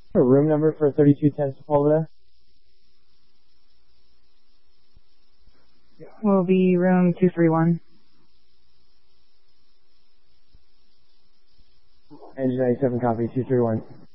A room number for 3210 Sepulveda? Will be room 231. Engine 97 copy, 231.